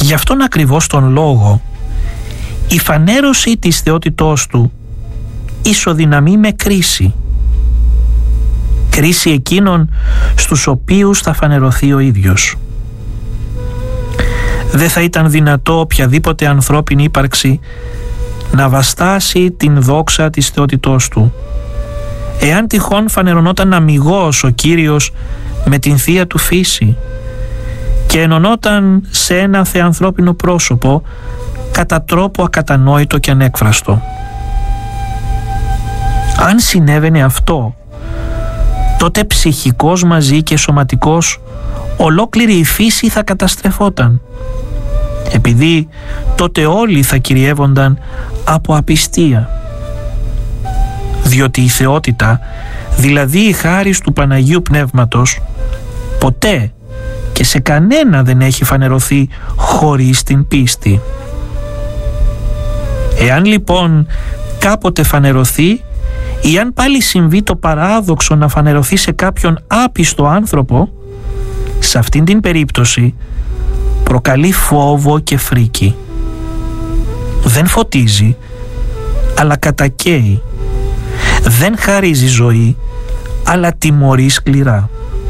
Γι' αυτόν ακριβώς τον λόγο η φανέρωση της θεότητός του ισοδυναμεί με κρίση. Κρίση εκείνων στους οποίους θα φανερωθεί ο ίδιος. Δεν θα ήταν δυνατό οποιαδήποτε ανθρώπινη ύπαρξη να βαστάσει την δόξα της θεότητός του, εάν τυχόν φανερωνόταν αμιγώς ο Κύριος με την θεία του φύση και ενωνόταν σε ένα θεανθρώπινο πρόσωπο κατά τρόπο ακατανόητο και ανέκφραστο. Αν συνέβαινε αυτό, τότε ψυχικός μαζί και σωματικός ολόκληρη η φύση θα καταστρεφόταν, επειδή τότε όλοι θα κυριεύονταν από απιστία. Διότι η θεότητα, δηλαδή η χάρις του Παναγίου Πνεύματος, ποτέ και σε κανένα δεν έχει φανερωθεί χωρίς την πίστη. Εάν λοιπόν κάποτε φανερωθεί, ή αν πάλι συμβεί το παράδοξο να φανερωθεί σε κάποιον άπιστο άνθρωπο, σε αυτήν την περίπτωση προκαλεί φόβο και φρίκη. Δεν φωτίζει, αλλά κατακαίει. Δεν χαρίζει ζωή, αλλά τιμωρεί σκληρά.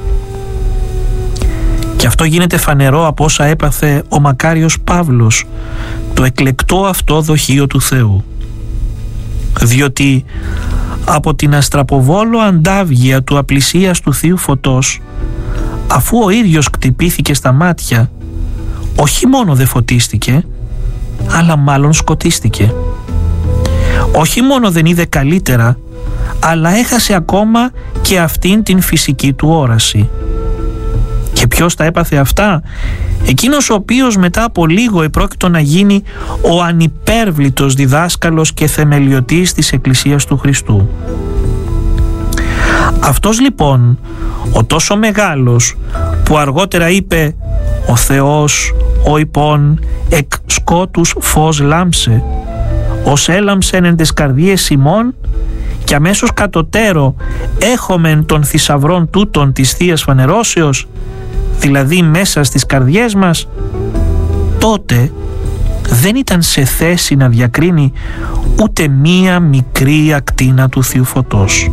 Και αυτό γίνεται φανερό από όσα έπαθε ο μακάριος Παύλος, το εκλεκτό αυτό δοχείο του Θεού. Διότι από την αστραποβόλο αντάβγεια του απλησίας του Θείου Φωτός, αφού ο ίδιος κτυπήθηκε στα μάτια, όχι μόνο δεν φωτίστηκε, αλλά μάλλον σκοτίστηκε. Όχι μόνο δεν είδε καλύτερα, αλλά έχασε ακόμα και αυτήν την φυσική του όραση. Και ποιος τα έπαθε αυτά? Εκείνος ο οποίος μετά από λίγο επρόκειτο να γίνει ο ανυπέρβλητος διδάσκαλος και θεμελιωτής της Εκκλησίας του Χριστού. Αυτός λοιπόν, ο τόσο μεγάλος, που αργότερα είπε «Ο Θεός, ο υπόν, εκ σκότους φως λάμψε, ως έλαμψεν εν τες καρδίες ημών, και αμέσως κατωτέρω έχομεν των θησαυρών τούτων της Θείας Φανερώσεως», δηλαδή μέσα στις καρδιές μας, τότε δεν ήταν σε θέση να διακρίνει ούτε μία μικρή ακτίνα του Θείου Φωτός.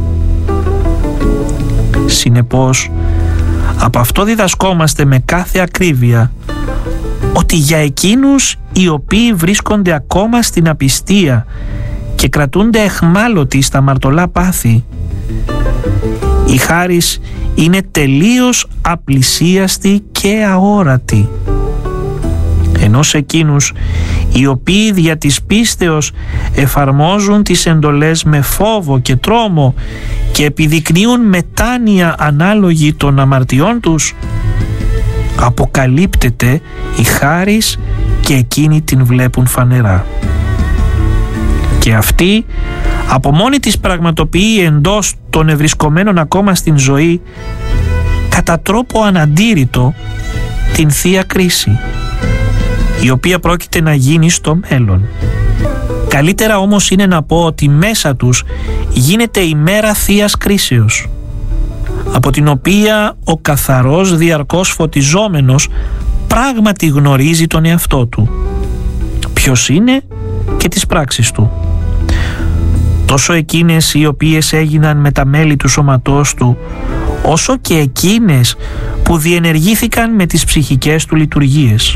Συνεπώς, από αυτό διδασκόμαστε με κάθε ακρίβεια ότι για εκείνους οι οποίοι βρίσκονται ακόμα στην απιστία και κρατούνται εχμάλωτοι στα μαρτωλά πάθη, η χάρις είναι τελείως απλησίαστη και αόρατη. Ενώ σε εκείνους οι οποίοι δια της πίστεως εφαρμόζουν τις εντολές με φόβο και τρόμο και επιδεικνύουν μετάνοια ανάλογη των αμαρτιών τους, αποκαλύπτεται η χάρις και εκείνοι την βλέπουν φανερά. Και αυτή από μόνη της πραγματοποιεί εντός των ευρισκομένων ακόμα στην ζωή, κατά τρόπο αναντήρητο, την Θεία Κρίση, η οποία πρόκειται να γίνει στο μέλλον. Καλύτερα όμως είναι να πω ότι μέσα τους γίνεται η μέρα Θείας Κρίσεως, από την οποία ο καθαρός διαρκώς φωτιζόμενος πράγματι γνωρίζει τον εαυτό του, ποιος είναι και τις πράξεις του. Τόσο εκείνες οι οποίες έγιναν με τα μέλη του σώματός του, όσο και εκείνες που διενεργήθηκαν με τις ψυχικές του λειτουργίες.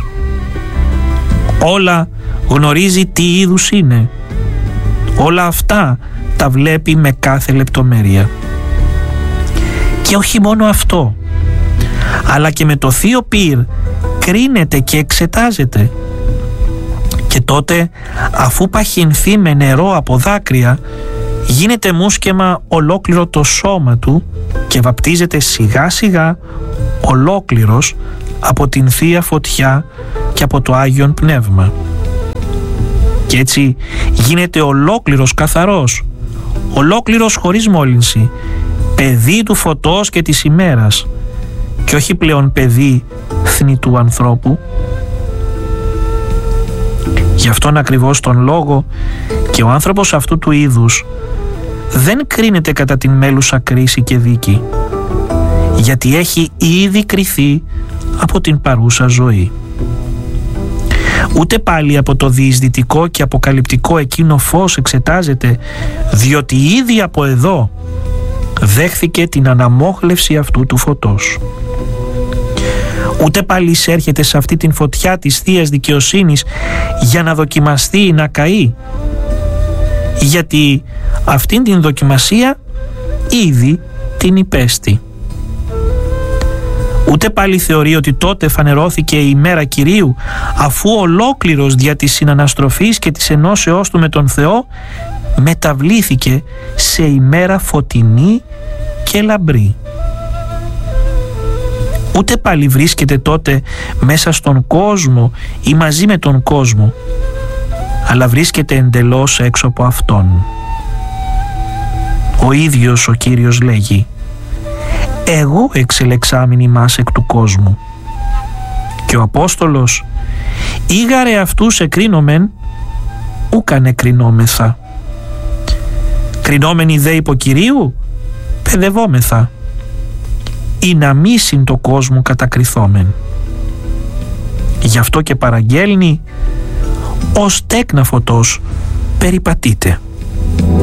Όλα γνωρίζει τι είδους είναι. Όλα αυτά τα βλέπει με κάθε λεπτομέρεια. Και όχι μόνο αυτό, αλλά και με το Θείο Πυρ κρίνεται και εξετάζεται. Και τότε, αφού παχυνθεί με νερό από δάκρυα, γίνεται μουσκεμα ολόκληρο το σώμα του και βαπτίζεται σιγά σιγά ολόκληρος από την Θεία Φωτιά και από το Άγιον Πνεύμα. Και έτσι γίνεται ολόκληρος καθαρός, ολόκληρος χωρίς μόλυνση, παιδί του φωτός και της ημέρας, και όχι πλέον παιδί θνητού ανθρώπου. Γι' αυτόν ακριβώς τον λόγο και ο άνθρωπος αυτού του είδους δεν κρίνεται κατά την μέλουσα κρίση και δίκη, γιατί έχει ήδη κριθεί από την παρούσα ζωή. Ούτε πάλι από το διεισδυτικό και αποκαλυπτικό εκείνο φως εξετάζεται, διότι ήδη από εδώ δέχθηκε την αναμόχλευση αυτού του φωτός. Ούτε πάλι εισέρχεται σε αυτή την φωτιά της Θείας Δικαιοσύνης για να δοκιμαστεί ή να καεί, γιατί αυτήν την δοκιμασία ήδη την υπέστη. Ούτε πάλι θεωρεί ότι τότε φανερώθηκε η ημέρα Κυρίου, αφού ολόκληρος δια της συναναστροφής και της ενώσεώς του με τον Θεό μεταβλήθηκε σε ημέρα φωτεινή και λαμπρή. Ούτε πάλι βρίσκεται τότε μέσα στον κόσμο ή μαζί με τον κόσμο, αλλά βρίσκεται εντελώς έξω από αυτόν. Ο ίδιος ο Κύριος λέγει: «Εγώ εξελεξάμην ημάς εκ του κόσμου». Και ο Απόστολος: «Ήγαρε αυτούς εκρίνομεν, ούκαν εκρινόμεθα. Κρινόμενοι δε υπό Κυρίου, παιδευόμεθα, ή να μη συν το κόσμο κατακριθόμεν». Γι' αυτό και παραγγέλνει: «Ως τέκνα φωτός περιπατείτε».